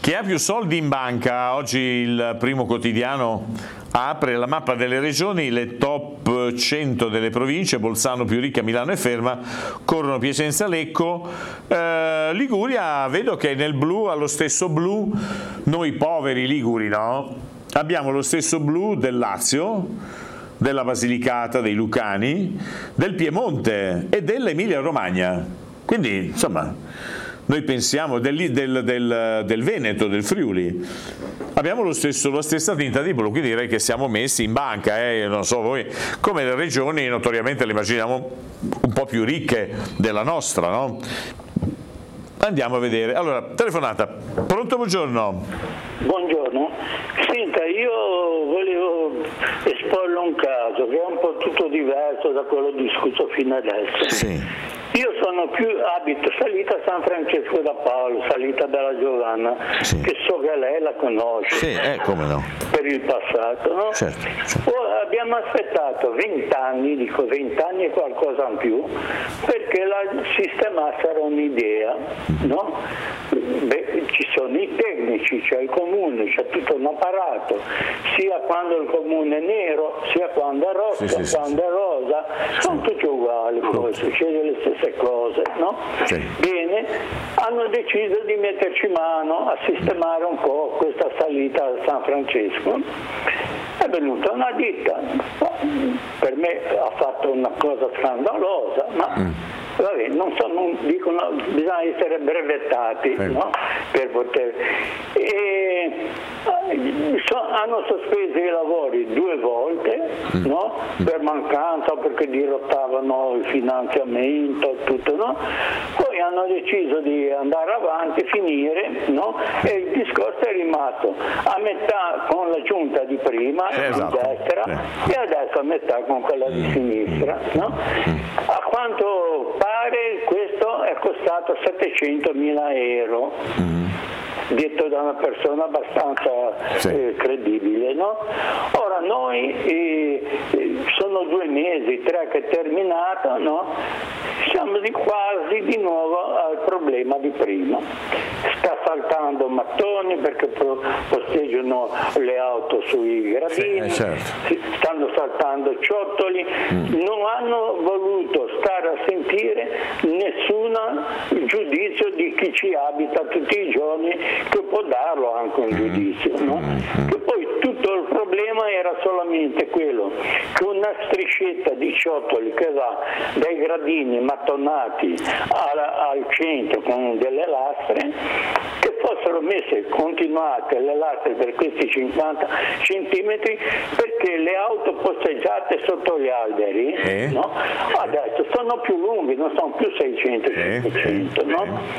Chi ha più soldi in banca? Oggi il Primo Quotidiano apre la mappa delle regioni, le top 100 delle province: Bolzano più ricca, Milano è ferma, corrono Piacenza, Lecco, Liguria vedo che nel blu, allo stesso blu, noi poveri liguri, no? Abbiamo lo stesso blu del Lazio, della Basilicata, dei Lucani, del Piemonte e dell'Emilia Romagna. Quindi, insomma, noi pensiamo del Veneto, del Friuli, abbiamo la stessa tinta di blu, quindi direi che siamo messi in banca, non so voi, come le regioni notoriamente le immaginiamo un po' più ricche della nostra, no? Andiamo a vedere. Allora, telefonata. Pronto, buongiorno. Buongiorno. Senta, io volevo esporle un caso che è un po' tutto diverso da quello discusso fino adesso. Sì. Io abito salita San Francesco da Paolo, salita della Giovanna, sì, che so che lei la conosce, sì, come no, per il passato, no? Certo. Abbiamo aspettato 20 anni, dico 20 anni e qualcosa in più, perché la sistemassero un'idea, no? Beh, ci sono i tecnici, c'è il comune, c'è tutto un apparato, sia quando il comune è nero, sia quando è rosso, sì, quando è rosa, sono tutti uguali, poi succede le stesse cose, no? Sì. Bene, hanno deciso di metterci mano a sistemare un po' questa salita a San Francesco. È venuta una ditta, per me ha fatto una cosa scandalosa, ma vabbè, dicono, bisogna essere brevettati, no? Per poter. Hanno sospeso i lavori 2 volte, no? Per mancanza, perché dirottavano il finanziamento, tutto, no? Poi hanno deciso di andare avanti, finire, no? E il discorso è rimasto a metà con la giunta di prima, esatto, di destra, e adesso a metà con quella di sinistra, no? A quanto pare questo è costato 700.000 euro. Detto da una persona abbastanza credibile, no? Ora noi sono 2 mesi, 3 che è terminato, no? Siamo quasi di nuovo al problema di prima. Sta saltando mattoni perché posteggiano le auto sui gradini, stanno saltando ciottoli, non hanno voluto stare a sentire nessun giudizio di chi ci abita tutti i giorni, che può darlo anche un giudizio, no? Che poi tutto il problema era solamente quello che una striscetta di ciottoli che va dai gradini mattonati al centro con delle lastre, che fossero messe continuate le lastre per questi 50 centimetri, perché le auto posteggiate sotto gli alberi, no? Adesso sono più lunghe, non sono più 600, 500, no?